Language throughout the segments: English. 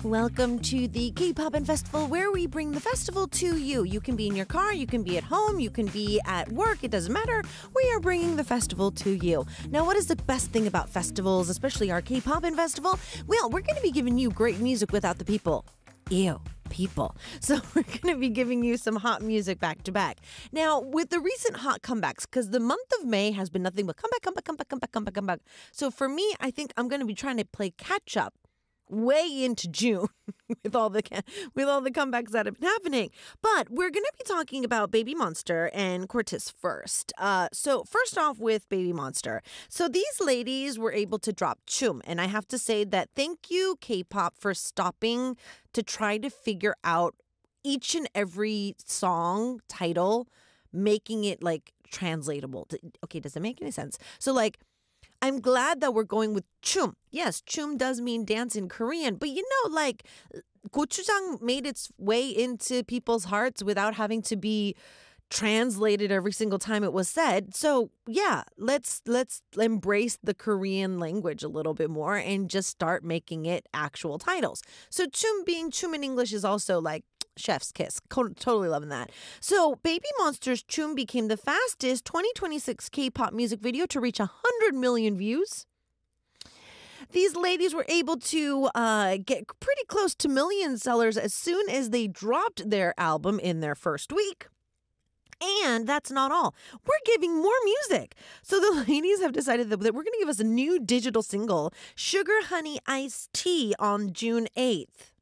Welcome to the K-Poppin' Festival, where we bring the festival to you. You can be in your car, you can be at home, you can be at work, it doesn't matter. We are bringing the festival to you. Now, what is the best thing about festivals, especially our K-Poppin' Festival? Well, we're going to be giving you great music without the people. Ew, people. So we're going to be giving you some hot music back to back. Now, with the recent hot comebacks, because the month of May has been nothing but comeback. So for me, I think I'm going to be trying to play catch up way into June with all the comebacks that have been happening. But we're going to be talking about Baby Monster and Cortez first. So first off with Baby Monster. So these ladies were able to drop Chum. And I have to say that thank you, K-pop, for stopping to try to figure out each and every song title, making it like translatable. Okay, does it make any sense? So like, I'm glad that we're going with chum. Yes, chum does mean dance in Korean, but you know, like gochujang made its way into people's hearts without having to be translated every single time it was said. So yeah, let's embrace the Korean language a little bit more and just start making it actual titles. So chum being chum in English is also like chef's kiss. Totally loving that. So Baby Monster's Chum became the fastest 2026 K-pop music video to reach 100 million views. These ladies were able to get pretty close to million sellers as soon as they dropped their album in their first week. And that's not all. We're giving more music. So the ladies have decided that we're going to give us a new digital single, Sugar Honey Iced Tea, on June 8th.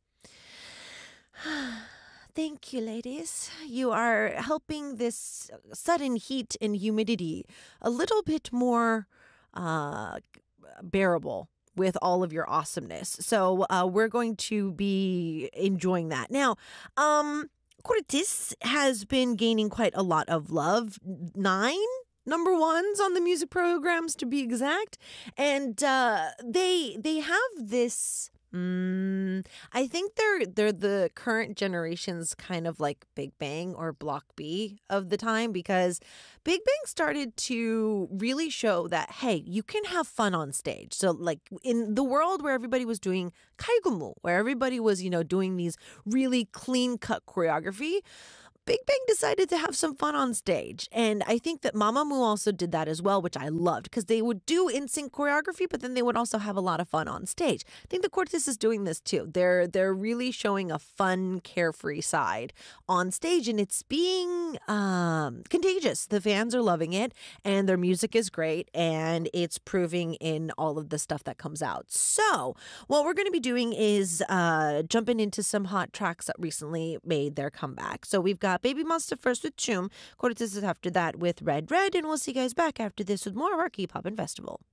Thank you, ladies. You are helping this sudden heat and humidity a little bit more bearable with all of your awesomeness. So we're going to be enjoying that. Now, Cortez has been gaining quite a lot of love. 9 number ones on the music programs, to be exact. And they have this... I think they're the current generation's kind of like Big Bang or Block B of the time, because Big Bang started to really show that, hey, you can have fun on stage. So like in the world where everybody was doing kaigumu, where everybody was, doing these really clean cut choreography, Big Bang decided to have some fun on stage. And I think that Mamamoo also did that as well, which I loved, because they would do in-sync choreography, but then they would also have a lot of fun on stage. I think the Cortez is doing this too. They're really showing a fun, carefree side on stage, and it's being contagious. The fans are loving it, and their music is great, and it's proving in all of the stuff that comes out. So what we're going to be doing is jumping into some hot tracks that recently made their comeback. So we've got Baby Monster first with Chum, Cortez is after that with Red Red, and we'll see you guys back after this with more of our K-Poppin' Festival.